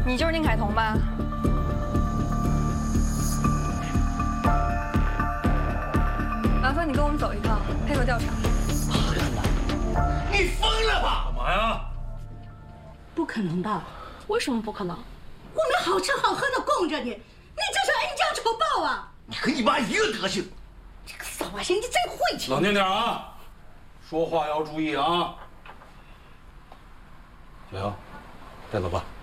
你就是宁凯彤吧？麻烦你跟我们走一趟，配合调查。 你疯了吧？ 干嘛呀？ 不可能的， 为什么不可能？ 我们好吃好喝的供着你，你这是恩将仇报啊！ 你和你妈一个德行。 这个扫把星，你真晦气！ 冷静点啊，说话要注意啊。小杨，带走吧。